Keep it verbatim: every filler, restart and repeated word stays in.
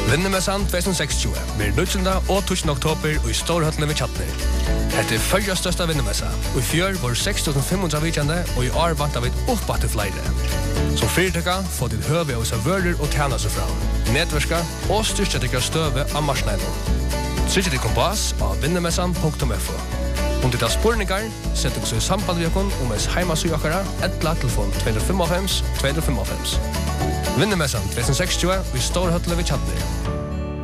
Vinnemessan tjuetusen sekstjue blir nittonda og tusen oktober og i Storhøtlen ved Kjatner. Dette er følge største vinnemessa, og i fjør var seks tusen fem hundre vidjande, og i år vant av et oppbatt til flere. Som fyrtøkka får ditt høve av seg vører og tjenester fra, nedverska og styrkjetikker støve av marsneilen. Trykk ditt kompass av vinnemessan punktum f o. Om ditt har spurningar, sett dere så i samband med dere om ens heimasøkere, etla telefon to fem fem to fem fem. Vinnemessan tjuetusen sekstjue og i Storhøtlen ved Kjatner.